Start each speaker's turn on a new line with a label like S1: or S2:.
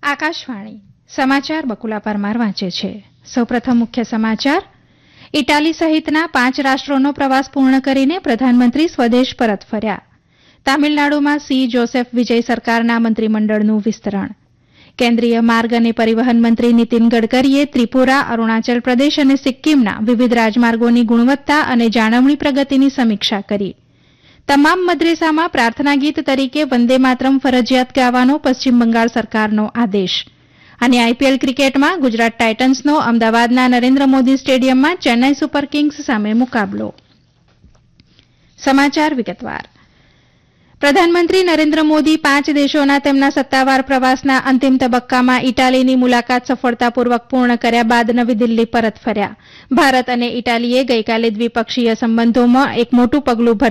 S1: આકાશવાણી સમાચાર બકુલા પરમાર વાંચે છે. સૌપ્રથમ મુખ્ય સમાચાર. ઇટાલી સહિતના 5 રાષ્ટ્રોનો પ્રવાસ પૂર્ણ કરીને પ્રધાનમંત્રી સ્વદેશ પરત ફર્યા. તામિલનાડુમાં સી જોસેફ વિજય સરકારના મંત્રીમંડળનું વિસ્તરણ. કેન્દ્રીય માર્ગ અને પરિવહન મંત્રી નીતિન ગડકરીએ ત્રિપુરા, અરુણાચલ પ્રદેશ અને સિક્કિમના વિવિધ રાજમાર્ગોની ગુણવત્તા અને જાળવણી પ્રગતિની સમીક્ષા કરી. તમામ મદ્રેસામાં પ્રાર્થના ગીત તરીકે વંદે માતરમ ફરજિયાત ગાવાનો પશ્ચિમ બંગાળ સરકારનો આદેશ. અને આઈપીએલ ક્રિકેટમાં ગુજરાત ટાઇટન્સનો અમદાવાદના નરેન્દ્ર મોદી સ્ટેડિયમમાં ચેન્નાઈ સુપર કિંગ્સ સામે મુકાબલો. સમાચાર વિગતવાર. પ્રધાનમંત્રી નરેન્દ્ર મોદી 5 દેશોના તેમના સત્તાવાર પ્રવાસના અંતિમ તબક્કામાં ઇટાલીની મુલાકાત સફળતાપૂર્વક પૂર્ણ કર્યા બાદ નવી દિલ્હી પરત ફર્યા. ભારત અને ઇટાલીએ ગઈકાલે દ્વિપક્ષીય સંબંધોમાં એક મોટું પગલું